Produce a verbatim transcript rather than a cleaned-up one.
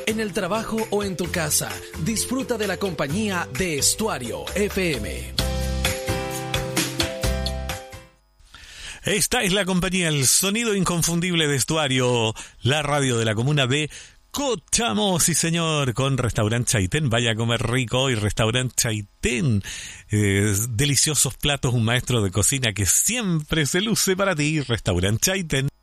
en el trabajo o en tu casa, disfruta de la compañía de Estuario F M. Esta es la compañía, el sonido inconfundible de Estuario, la radio de la comuna de Cochamó, sí señor, con Restaurante Chaitén. Vaya a comer rico hoy, Restaurante Chaitén. Eh, deliciosos platos, un maestro de cocina que siempre se luce para ti, Restaurante Chaitén.